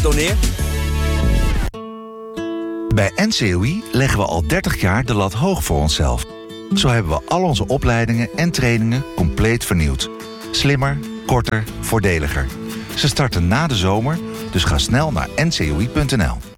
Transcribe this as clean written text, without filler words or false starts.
Doneer. Bij NCOI leggen we al 30 jaar de lat hoog voor onszelf. Zo hebben we al onze opleidingen en trainingen compleet vernieuwd. Slimmer, korter, voordeliger. Ze starten na de zomer, dus ga snel naar ncoi.nl.